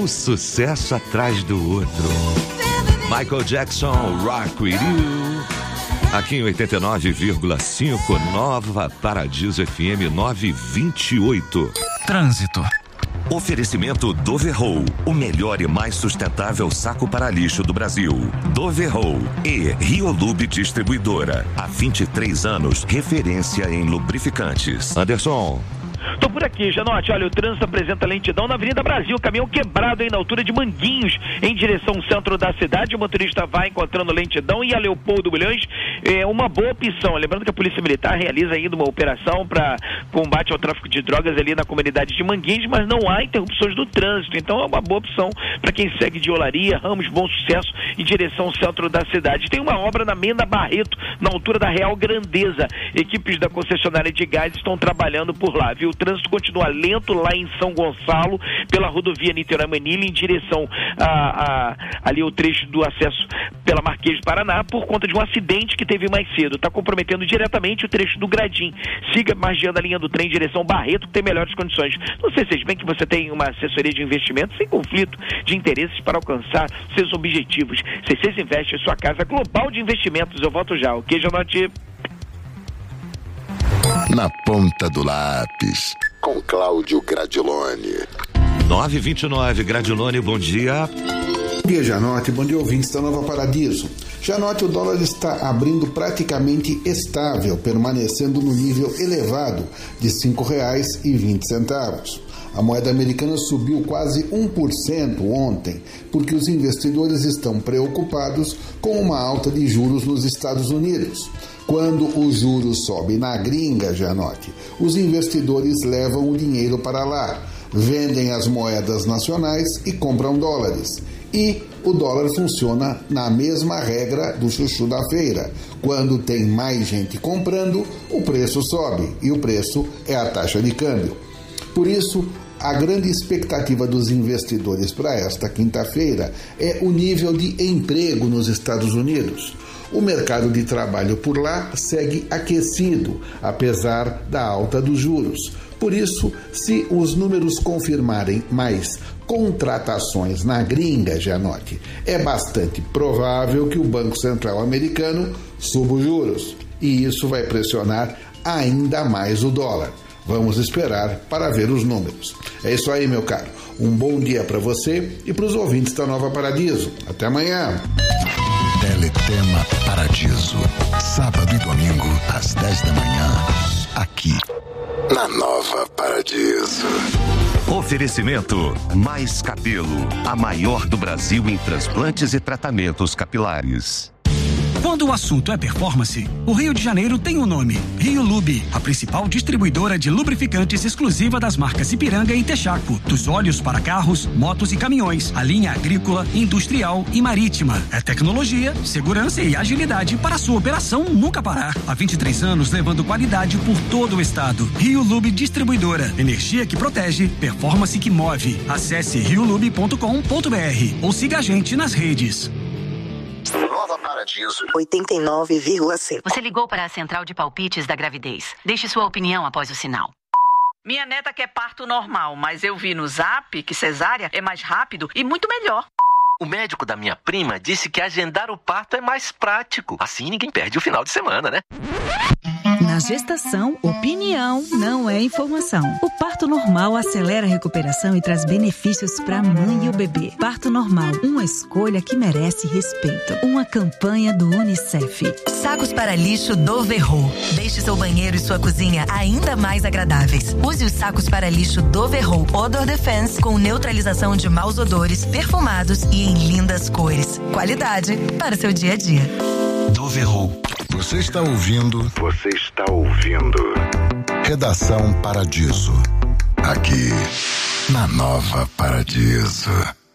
Um sucesso atrás do outro. Michael Jackson, Rock With You. Aqui em 89,5, Nova Paradiso FM 928. Trânsito. Oferecimento Doverroll, o melhor e mais sustentável saco para lixo do Brasil. Doverroll e Riolube Distribuidora. Há 23 anos, referência em lubrificantes. Anderson. Tô por aqui, Janote. Olha, o trânsito apresenta lentidão na Avenida Brasil. Caminhão quebrado aí na altura de Manguinhos, em direção ao centro da cidade. O motorista vai encontrando lentidão e a Leopoldo Bulhões é uma boa opção. Lembrando que a Polícia Militar realiza ainda uma operação para combate ao tráfico de drogas ali na comunidade de Manguinhos, mas não há interrupções do trânsito. Então é uma boa opção para quem segue de Olaria, Ramos, Bom Sucesso, em direção ao centro da cidade. Tem uma obra na Mena Barreto, na altura da Real Grandeza. Equipes da concessionária de gás estão trabalhando por lá, viu? O trânsito continua lento lá em São Gonçalo, pela rodovia Niterói-Manilha, em direção ali o trecho do acesso pela Marquês de Paraná, por conta de um acidente que teve mais cedo. Está comprometendo diretamente o trecho do Gradim. Siga margeando a linha do trem em direção ao Barreto, que tem melhores condições. Não sei se bem que você tem uma assessoria de investimentos sem conflito de interesses para alcançar seus objetivos. C6 Investe em sua casa global de investimentos. Eu volto já, ok, Janote? Na ponta do lápis, com Cláudio Gradiloni. 929, Gradiloni, bom dia. Bom dia, Janote. Bom dia, ouvintes da Nova Paradiso. Janote, o dólar está abrindo praticamente estável, permanecendo no nível elevado de R$ 5,20. A moeda americana subiu quase 1% ontem, porque os investidores estão preocupados com uma alta de juros nos Estados Unidos. Quando o juros sobe na gringa, Janote, os investidores levam o dinheiro para lá, vendem as moedas nacionais e compram dólares. E o dólar funciona na mesma regra do chuchu da feira. Quando tem mais gente comprando, o preço sobe, e o preço é a taxa de câmbio. Por isso, a grande expectativa dos investidores para esta quinta-feira é o nível de emprego nos Estados Unidos. O mercado de trabalho por lá segue aquecido, apesar da alta dos juros. Por isso, se os números confirmarem mais contratações na gringa, Janote, é bastante provável que o Banco Central americano suba os juros. E isso vai pressionar ainda mais o dólar. Vamos esperar para ver os números. É isso aí, meu caro. Um bom dia para você e para os ouvintes da Nova Paradiso. Até amanhã. Teletema Paradiso. Sábado e domingo, às 10 da manhã. Aqui, na Nova Paradiso. Oferecimento Mais Cabelo, a maior do Brasil em transplantes e tratamentos capilares. Quando o assunto é performance, o Rio de Janeiro tem um nome: Riolube, a principal distribuidora de lubrificantes exclusiva das marcas Ipiranga e Texaco. Dos óleos para carros, motos e caminhões, a linha agrícola, industrial e marítima. É tecnologia, segurança e agilidade para a sua operação nunca parar. Há 23 anos levando qualidade por todo o estado. Riolube Distribuidora. Energia que protege, performance que move. Acesse riolube.com.br ou siga a gente nas redes. Nova Paradiso 89,7. Você ligou para a central de palpites da gravidez. Deixe sua opinião após o sinal. Minha neta quer parto normal, mas eu vi no Zap que cesárea é mais rápido e muito melhor. O médico da minha prima disse que agendar o parto é mais prático. Assim ninguém perde o final de semana, né? Na gestação, opinião não é informação. O parto normal acelera a recuperação e traz benefícios para a mãe e o bebê. Parto normal, uma escolha que merece respeito. Uma campanha do UNICEF. Sacos para lixo Doverroll. Deixe seu banheiro e sua cozinha ainda mais agradáveis. Use os sacos para lixo Doverroll Odor Defense com neutralização de maus odores, perfumados e em lindas cores. Qualidade para seu dia a dia. Doverroll. Você está ouvindo Redação Paradiso. Aqui, na Nova Paradiso.